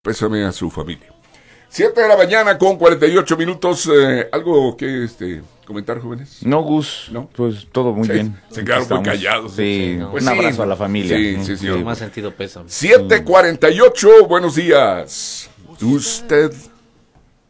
Pésame a su familia. 7 de la mañana con 48 minutos. ¿Algo que comentar, jóvenes? No, Gus. ¿No? Pues todo muy bien. Se quedaron muy callados. Sí, no. Pues un sí, abrazo a la familia. Sí, señor. Más sentido pésame. 7:48, buenos días. Usted